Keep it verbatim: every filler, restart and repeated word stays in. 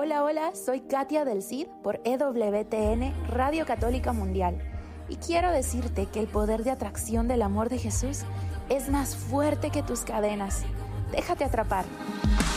Hola, hola, soy Katia del Cid por E W T N Radio Católica Mundial y quiero decirte que el poder de atracción del amor de Jesús es más fuerte que tus cadenas. Déjate atrapar.